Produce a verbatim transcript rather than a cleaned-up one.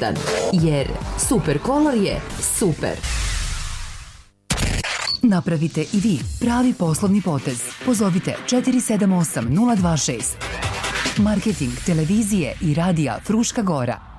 jedan, jer Supercolor je super. Napravite i vi pravi poslovni potez. Pozovite četiri sedam osam nula dva šest. Marketing televizije i radija Fruška Gora.